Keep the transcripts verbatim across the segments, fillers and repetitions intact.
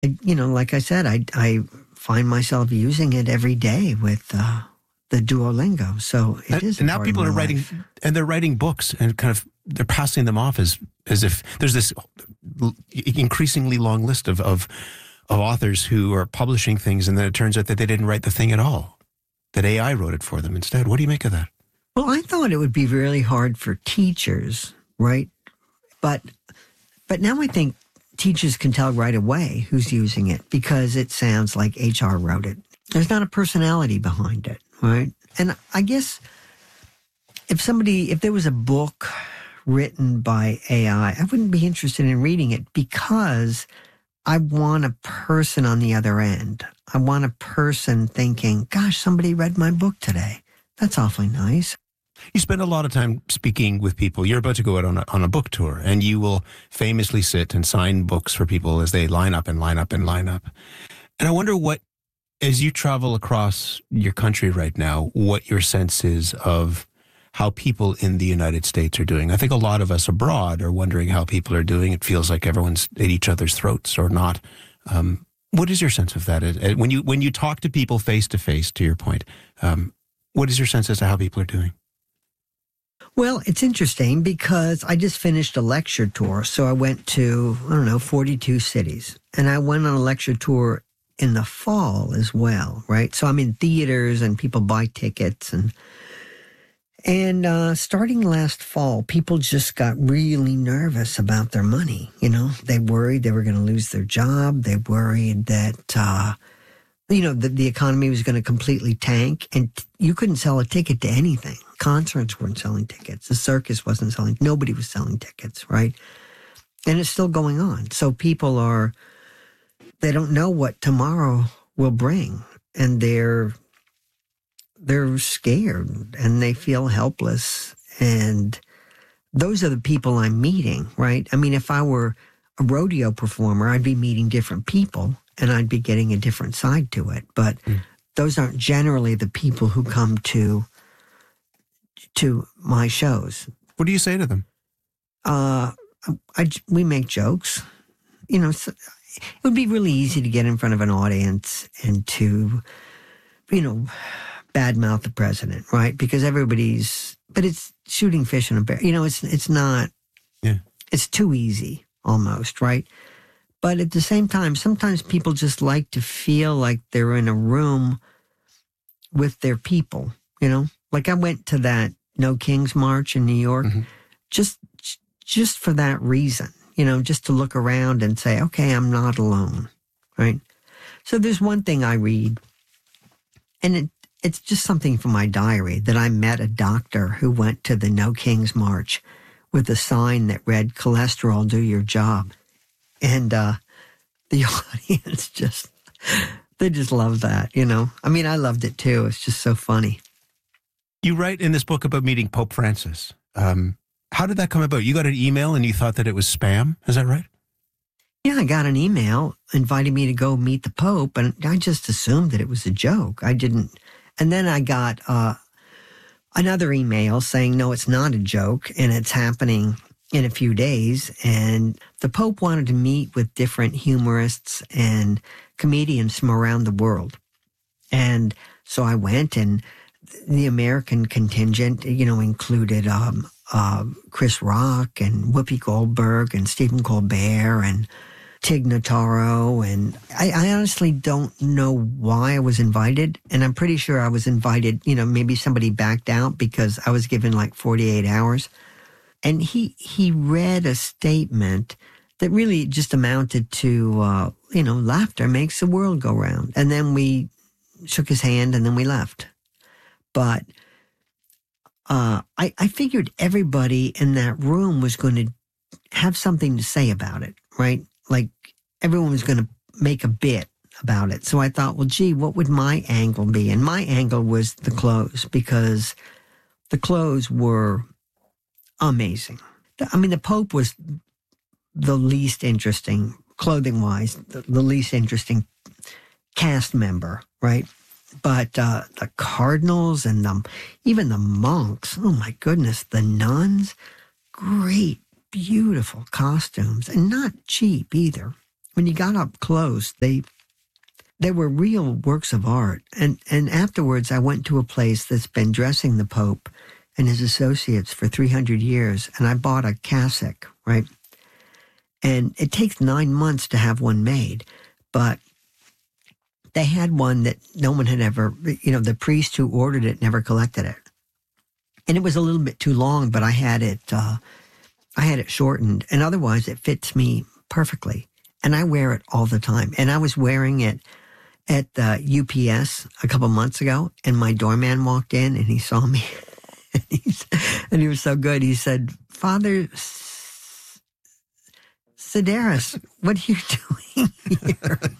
I, you know, like I said, I, I find myself using it every day with uh, the Duolingo. So it and, is. And now people are writing, life. and they're writing books and kind of they're passing them off as as if there's this increasingly long list of of, of authors who are publishing things, and then it turns out that they didn't write the thing at all, that A I wrote it for them instead. What do you make of that? Well, I thought it would be really hard for teachers, right? But but now I think teachers can tell right away who's using it because it sounds like H R wrote it. There's not a personality behind it, right? And I guess if somebody, if there was a book written by A I, I wouldn't be interested in reading it because I want a person on the other end. I want a person thinking, gosh, somebody read my book today. That's awfully nice. You spend a lot of time speaking with people. You're about to go out on a, on a book tour, and you will famously sit and sign books for people as they line up and line up and line up. And I wonder what, as you travel across your country right now, what your sense is of how people in the United States are doing. I think a lot of us abroad are wondering how people are doing. It feels like everyone's at each other's throats or not. Um, what is your sense of that? When you when you talk to people face to face, to your point, um, what is your sense as to how people are doing? Well, it's interesting because I just finished a lecture tour. So I went to, I don't know, forty-two cities. And I went on a lecture tour in the fall as well, right? So I'm in theaters and people buy tickets. And and uh, starting last fall, people just got really nervous about their money. You know, they worried they were going to lose their job. They worried that, uh, you know, that the economy was going to completely tank. And you couldn't sell a ticket to anything. Concerts weren't selling tickets. The circus wasn't selling. Nobody was selling tickets, right? And it's still going on. So people are, they don't know what tomorrow will bring. And they're, they're scared and they feel helpless. And those are the people I'm meeting, right? I mean, if I were a rodeo performer, I'd be meeting different people and I'd be getting a different side to it. But mm. those aren't generally the people who come to to my shows. What do you say to them? Uh, I, we make jokes. You know, it would be really easy to get in front of an audience and to, you know, badmouth the president, right? Because everybody's, but it's shooting fish in a barrel. You know, it's it's not, yeah. It's too easy almost, right? But at the same time, sometimes people just like to feel like they're in a room with their people, you know? Like I went to that No Kings March in New York, mm-hmm. just just for that reason, you know, just to look around and say, okay, I'm not alone, right? So there's one thing I read, and it, it's just something from my diary, that I met a doctor who went to the No Kings March with a sign that read, cholesterol, do your job. And uh, the audience just, they just love that, you know? I mean, I loved it too. It's just so funny. You write in this book about meeting Pope Francis. Um, how did that come about? You got an email and you thought that it was spam. Is that right? Yeah, I got an email inviting me to go meet the Pope, and I just assumed that it was a joke. I didn't. And then I got uh, another email saying, no, it's not a joke, and it's happening in a few days. And the Pope wanted to meet with different humorists and comedians from around the world. And so I went, and the American contingent, you know, included um, uh, Chris Rock and Whoopi Goldberg and Stephen Colbert and Tig Notaro. And I, I honestly don't know why I was invited. And I'm pretty sure I was invited, you know, maybe somebody backed out because I was given like forty-eight hours. And he, he read a statement that really just amounted to, uh, you know, laughter makes the world go round. And then we shook his hand and then we left. But uh, I, I figured everybody in that room was going to have something to say about it, right? Like everyone was going to make a bit about it. So I thought, well, gee, what would my angle be? And my angle was the clothes, because the clothes were amazing. I mean, the Pope was the least interesting, clothing-wise, the, the least interesting cast member, right? But uh, the cardinals and the, even the monks, oh my goodness, the nuns, great, beautiful costumes, and not cheap either. when you got up close, they they were real works of art. And and afterwards, I went to a place that's been dressing the Pope and his associates for three hundred years, and I bought a cassock, right? And it takes nine months to have one made, but they had one that no one had ever, you know, the priest who ordered it never collected it. And it was a little bit too long, but I had it, uh, I had it shortened, and otherwise it fits me perfectly. And I wear it all the time. And I was wearing it at the U P S a couple months ago, and my doorman walked in and he saw me. and, he's, and he was so good. He said, "Father Sedaris, what are you doing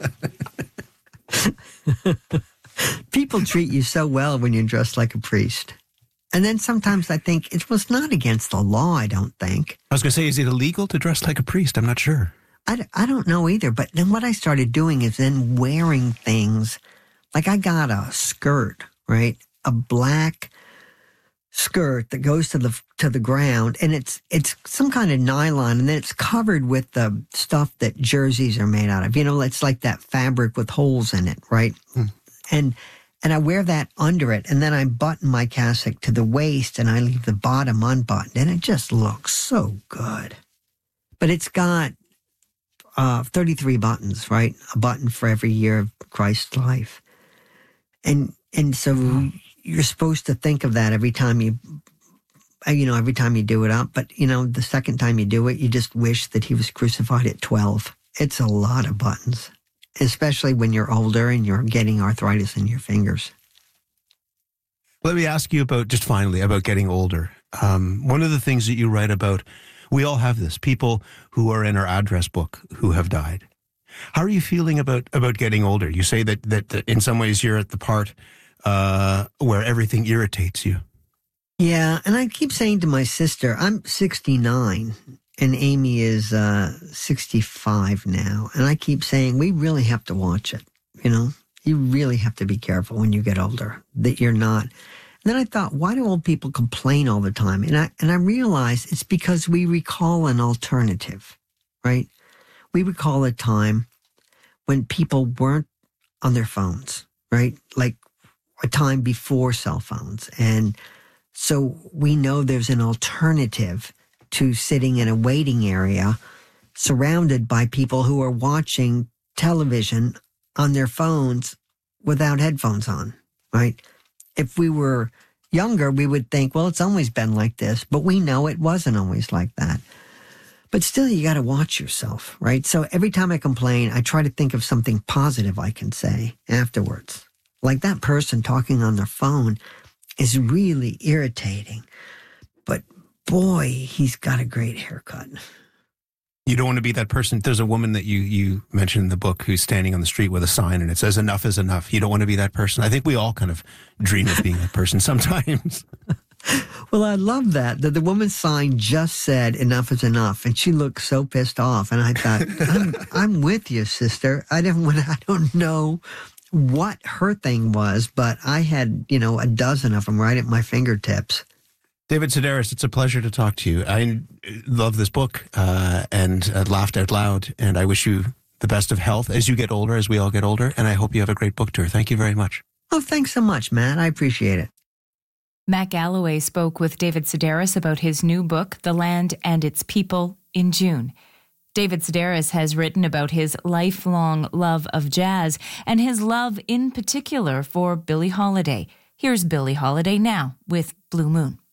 here?" People treat you so well when you're dressed like a priest. And then sometimes I think it was not against the law, I don't think. I was going to say, is it illegal to dress like a priest? I'm not sure. I, I don't know either. But then what I started doing is then wearing things. Like I got a skirt, right? A black skirt that goes to the to the ground, and it's it's some kind of nylon, and then it's covered with the stuff that jerseys are made out of. You know, it's like that fabric with holes in it, right? Mm. And and I wear that under it, and then I button my cassock to the waist, and I leave the bottom unbuttoned, and it just looks so good. But it's got uh, thirty-three buttons, right? A button for every year of Christ's life, and and so. Mm. You're supposed to think of that every time you, you know, every time you do it up. But, you know, the second time you do it, you just wish that he was crucified at twelve. It's a lot of buttons, especially when you're older and you're getting arthritis in your fingers. Let me ask you about, just finally, about getting older. Um, one of the things that you write about, we all have this, people who are in our address book who have died. How are you feeling about, about getting older? You say that, that, that in some ways you're at the part Uh, where everything irritates you. Yeah, and I keep saying to my sister, I'm sixty-nine, and Amy is uh, sixty-five now, and I keep saying, we really have to watch it, you know? You really have to be careful when you get older, that you're not. And then I thought, why do old people complain all the time? And I, and I realized it's because we recall an alternative, right? We recall a time when people weren't on their phones, right? Like, a time before cell phones. And so we know there's an alternative to sitting in a waiting area surrounded by people who are watching television on their phones without headphones on, right? If we were younger, we would think, well, it's always been like this, but we know it wasn't always like that. But still, you got to watch yourself, right? So every time I complain, I try to think of something positive I can say afterwards. Like that person talking on their phone is really irritating. But boy, he's got a great haircut. You don't want to be that person. There's a woman that you, you mentioned in the book who's standing on the street with a sign and it says, "Enough is enough." You don't want to be that person. I think we all kind of dream of being that person sometimes. Well, I love that, that the woman's sign just said, "Enough is enough." And she looked so pissed off. And I thought, I'm, I'm with you, sister. I didn't want to, I don't know what her thing was, but I had, you know, a dozen of them right at my fingertips. David Sedaris, it's a pleasure to talk to you. I love this book uh, and uh, laughed out loud, and I wish you the best of health as you get older, as we all get older, and I hope you have a great book tour. Thank you very much. Oh, thanks so much, Matt. I appreciate it. Matt Galloway spoke with David Sedaris about his new book, The Land and Its People, in June. David Sedaris has written about his lifelong love of jazz and his love in particular for Billie Holiday. Here's Billie Holiday now with Blue Moon.